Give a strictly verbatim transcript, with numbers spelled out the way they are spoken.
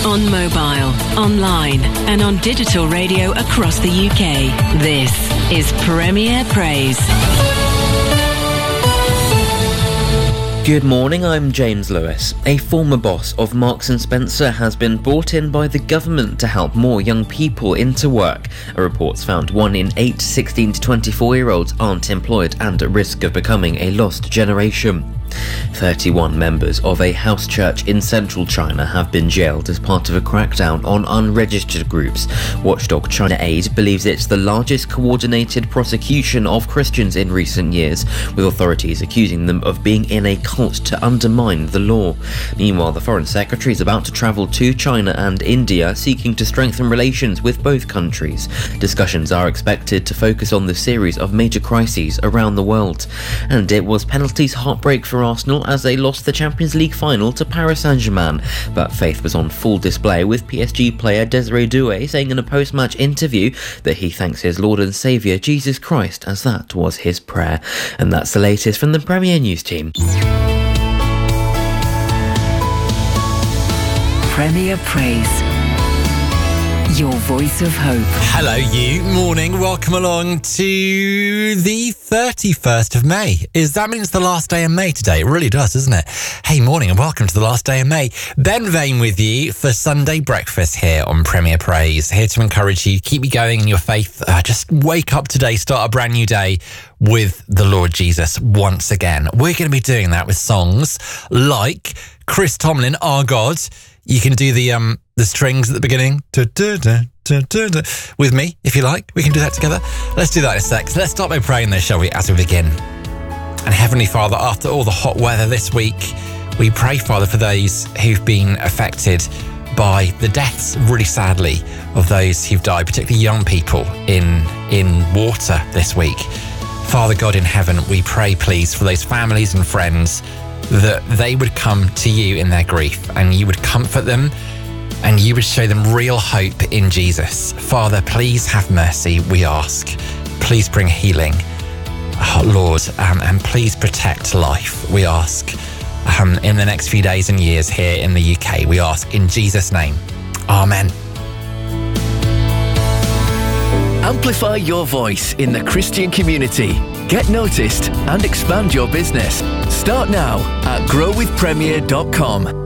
On mobile, online, and on digital radio across the U K. This is Premier Praise. Good morning, I'm James Lewis. A former boss of Marks and Spencer has been brought in by the government to help more young people into work. A report's found one in eight sixteen to twenty-four-year-olds aren't employed and at risk of becoming a lost generation. thirty-one members of a house church in central China have been jailed as part of a crackdown on unregistered groups. Watchdog China Aid believes it's the largest coordinated prosecution of Christians in recent years, with authorities accusing them of being in a cult to undermine the law. Meanwhile, the Foreign Secretary is about to travel to China and India, seeking to strengthen relations with both countries. Discussions are expected to focus on the series of major crises around the world. And it was penalties heartbreak for Arsenal as they lost the Champions League final to Paris Saint-Germain. But faith was on full display, with P S G player Desiree Doué saying in a post-match interview that he thanks his Lord and Saviour Jesus Christ, as that was his prayer. And that's the latest from the Premier News team. Premier Praise, your voice of hope. Hello, you. Morning. Welcome along to the thirty-first of May. Is that mean it's the last day of May today? It really does, doesn't it? Hey, morning and welcome to the last day of May. Ben Vane with you for Sunday breakfast here on Premier Praise. Here to encourage you, keep you going in your faith. Uh, just wake up today, start a brand new day with the Lord Jesus once again. We're going to be doing that with songs like Chris Tomlin, Our God. You can do the um the strings at the beginning da, da, da, da, da, da, with me, if you like. We can do that together. Let's do that in a sec. So let's start by praying though, shall we, as we begin. And Heavenly Father, after all the hot weather this week, we pray, Father, for those who've been affected by the deaths, really sadly, of those who've died, particularly young people in in water this week. Father God in heaven, we pray, please, for those families and friends that they would come to you in their grief and you would comfort them and you would show them real hope in Jesus. Father, please have mercy, we ask. Please bring healing, oh, Lord, um, and please protect life, we ask. Um, in the next few days and years here in the U K, we ask in Jesus' name. Amen. Amplify your voice in the Christian community. Get noticed and expand your business. Start now at grow with premier dot com.